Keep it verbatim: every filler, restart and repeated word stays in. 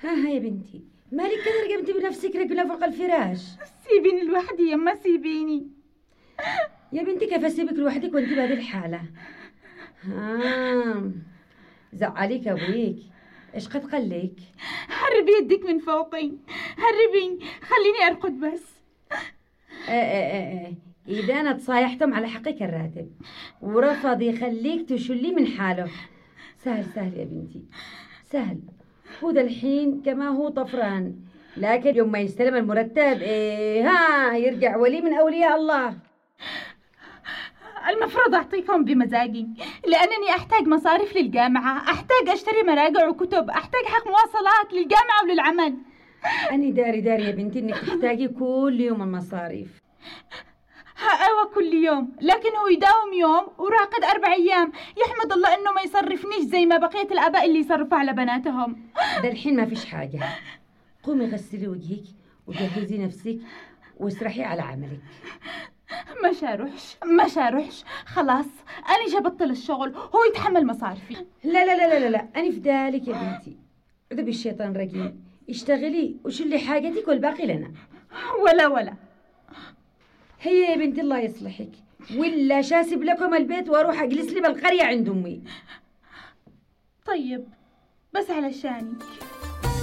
ها يا بنتي، مالك كده رقمتي بنفسك رجلة فوق الفراش؟ سيبيني لوحدي يما، سيبيني يا بنتي كيف اسيبك لوحدك وانت بهذه الحالة؟ ها زعليك ابويك؟ ايش قد قلك؟ هربي يدك من فوقي، هربي خليني ارقد بس. اه اه اه اذا انا تصايحتم على حقك الراتب ورفض يخليك تشلي من حاله. سهل سهل يا بنتي، سهل. هو ده الحين كما هو طفران، لكن يوم ما يستلم المرتب ايه ها يرجع ولي من اولياء الله. المفروض أعطيكم بمزاجي، لأنني أحتاج مصاريف للجامعة، أحتاج أشتري مراجع وكتب، أحتاج حق مواصلات للجامعة وللعمل. أنا داري داري يا بنتي إنك تحتاجي كل يوم المصاريف. أيوة كل يوم، لكن هو يداوم يوم وراقد أربع أيام. يحمد الله إنه ما يصرفنيش زي ما بقية الآباء اللي يصرفوا على بناتهم. ده الحين ما فيش حاجة، قومي غسلي وجهك وجهزي نفسك واسرحي على عملك. مش هروحش مش هروحش خلاص، أنا جبطل الشغل، هو يتحمل مصارفي. لا لا لا لا لا، أنا في ذلك يا بنتي. عذب الشيطان رجيم، اشتغلي وشلي حاجتك والباقي لنا. ولا ولا هي يا بنتي الله يصلحك، ولا شاسب لكم البيت واروح اجلس لي بالقرية عند امي. طيب بس علشانك.